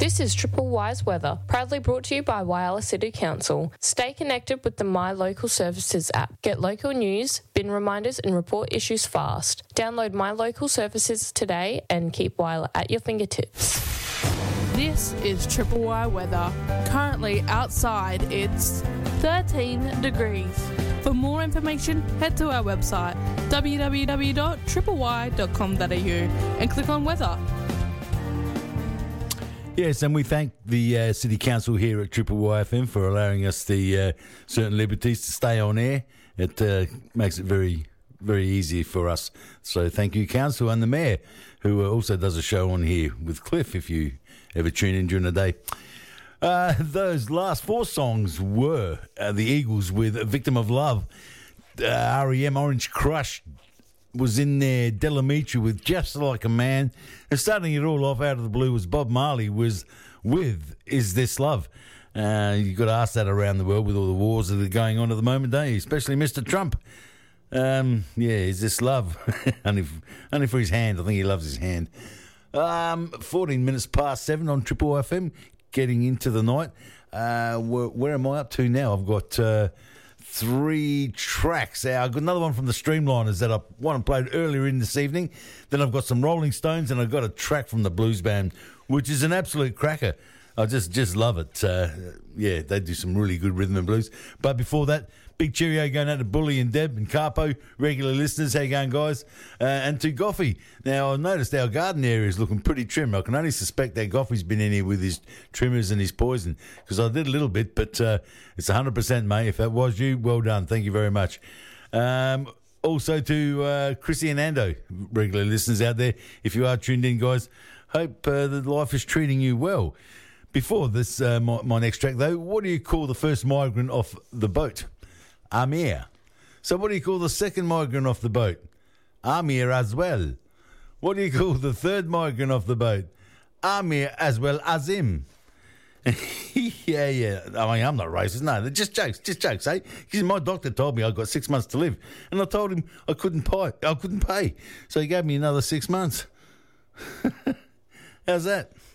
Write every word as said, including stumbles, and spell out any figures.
This is Triple Wise Weather, proudly brought to you by Whyalla City Council. Stay connected with the My Local Services app. Get local news, bin reminders and report issues fast. Download My Local Services today and keep Whyalla at your fingertips. This is Triple Y Weather. Currently outside it's thirteen degrees. For more information, head to our website w w w dot triple y dot com dot a u and click on weather. Yes, and we thank the uh, City Council here at Triple Y F M for allowing us the uh, certain liberties to stay on air. It uh, makes it very, very easy for us. So thank you, Council, and the Mayor, who uh, also does a show on here with Cliff, if you ever tune in during the day. Uh, those last four songs were uh, the Eagles with Victim of Love, uh, R E M Orange Crush was in there, Delamitri with Just Like a Man, and starting it all off out of the blue was Bob Marley was with Is This Love. Uh, you've got to ask that around the world with all the wars that are going on at the moment, don't you? Especially Mister Trump. Um, yeah, is this love? only, only for his hand. I think he loves his hand. Um, fourteen minutes past seven on Triple F M, getting into the night. Uh, where, where am I up to now? I've got uh, three tracks. Uh, I've got another one from the Streamliners that I want to play earlier in this evening. Then I've got some Rolling Stones, and I've got a track from the Blues Band, which is an absolute cracker. I just, just love it. Uh, yeah, they do some really good rhythm and blues. But before that, big cheerio going out to Bully and Deb and Carpo, regular listeners. How you going, guys? Uh, and to Goffy. Now, I've noticed our garden area is looking pretty trim. I can only suspect that Goffy's been in here with his trimmers and his poison, because I did a little bit, but uh, it's one hundred percent, mate. If that was you, well done. Thank you very much. Um, also to uh, Chrissy and Ando, regular listeners out there. If you are tuned in, guys, hope uh, that life is treating you well. Before this, uh, my, my next track, though, what do you call the first migrant off the boat? Amir. So what do you call the second migrant off the boat? Amir as well. What do you call the third migrant off the boat? Amir as well as him. yeah, yeah. I mean, I'm not racist. No, they're just jokes, just jokes, eh? Because my doctor told me I've got six months to live, and I told him I couldn't pay. I couldn't pay, so he gave me another six months. How's that?